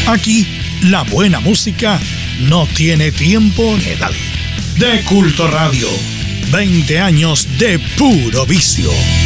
Aquí, la buena música no tiene tiempo ni edad. De Culto Radio, 20 años de puro vicio.